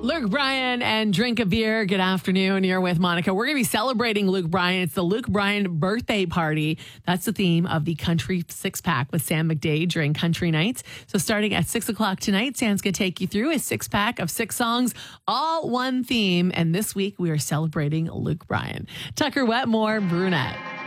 Luke Bryan and Drink a Beer. Good afternoon. You're with Monica. We're going to be celebrating Luke Bryan. It's the Luke Bryan birthday party. That's the theme of the Country Six Pack with Sam McDade during Country Nights. So starting at 6 o'clock tonight, Sam's going to take you through a 6-pack of 6 songs, all one theme. And this week we are celebrating Luke Bryan. Tucker Wetmore, Brunette.